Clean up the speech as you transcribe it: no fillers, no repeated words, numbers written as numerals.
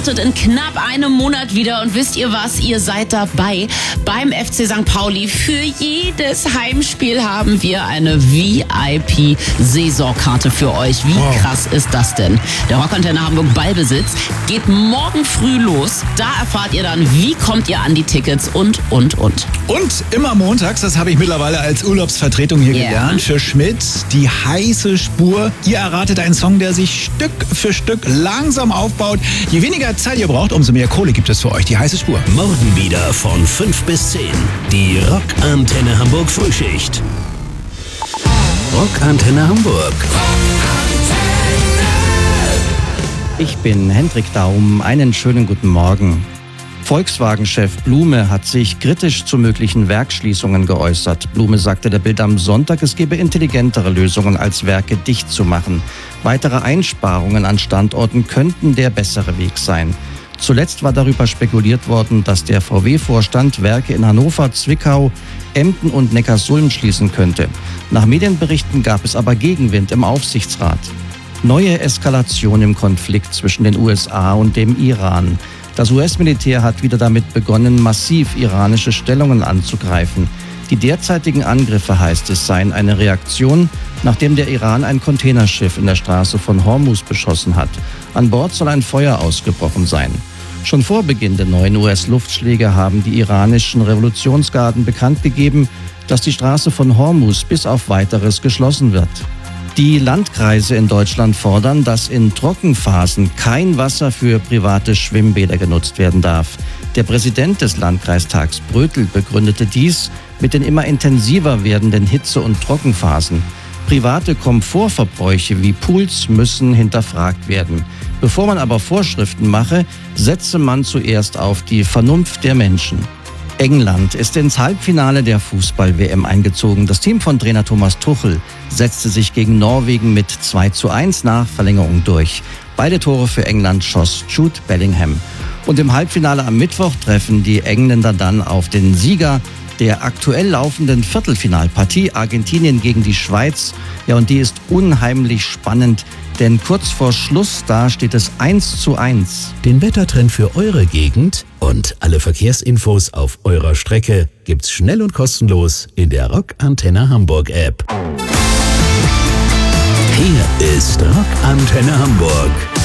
startet in knapp einem Monat wieder und wisst ihr was? Ihr seid dabei beim FC St. Pauli. Für jedes Heimspiel haben wir eine VIP-Saisonkarte für euch. Wie krass ist das denn? Der Rockantenne Hamburg Ballbesitz geht morgen früh los. Da erfahrt ihr dann, wie kommt ihr an die Tickets und. Und immer montags, das habe ich mittlerweile als Urlaubsvertretung hier gelernt, für Schmidt, die heiße Spur. Ihr erratet einen Song, der sich Stück für Stück langsam aufbaut. Je weniger Zeit ihr braucht, umso mehr Kohle gibt es für euch. Die heiße Spur. Morgen wieder von 5 bis 10. Die Rockantenne Hamburg Frühschicht. Rockantenne Hamburg. Ich bin Hendrik Daum. Einen schönen guten Morgen. Volkswagen-Chef Blume hat sich kritisch zu möglichen Werksschließungen geäußert. Blume sagte der Bild am Sonntag, es gebe intelligentere Lösungen, als Werke dicht zu machen. Weitere Einsparungen an Standorten könnten der bessere Weg sein. Zuletzt war darüber spekuliert worden, dass der VW-Vorstand Werke in Hannover, Zwickau, Emden und Neckarsulm schließen könnte. Nach Medienberichten gab es aber Gegenwind im Aufsichtsrat. Neue Eskalation im Konflikt zwischen den USA und dem Iran. Das US-Militär hat wieder damit begonnen, massiv iranische Stellungen anzugreifen. Die derzeitigen Angriffe, heißt es, seien eine Reaktion, nachdem der Iran ein Containerschiff in der Straße von Hormuz beschossen hat. An Bord soll ein Feuer ausgebrochen sein. Schon vor Beginn der neuen US-Luftschläge haben die iranischen Revolutionsgarden bekannt gegeben, dass die Straße von Hormuz bis auf Weiteres geschlossen wird. Die Landkreise in Deutschland fordern, dass in Trockenphasen kein Wasser für private Schwimmbäder genutzt werden darf. Der Präsident des Landkreistags Brötel begründete dies mit den immer intensiver werdenden Hitze- und Trockenphasen. Private Komfortverbräuche wie Pools müssen hinterfragt werden. Bevor man aber Vorschriften mache, setze man zuerst auf die Vernunft der Menschen. England ist ins Halbfinale der Fußball-WM eingezogen. Das Team von Trainer Thomas Tuchel setzte sich gegen Norwegen mit 2:1 nach Verlängerung durch. Beide Tore für England schoss Jude Bellingham. Und im Halbfinale am Mittwoch treffen die Engländer dann auf den Sieger der aktuell laufenden Viertelfinalpartie Argentinien gegen die Schweiz. Ja, und die ist unheimlich spannend, denn kurz vor Schluss da steht es 1:1. Den Wettertrend für eure Gegend und alle Verkehrsinfos auf eurer Strecke gibt's schnell und kostenlos in der Rockantenne Hamburg App. Hier ist Rockantenne Hamburg.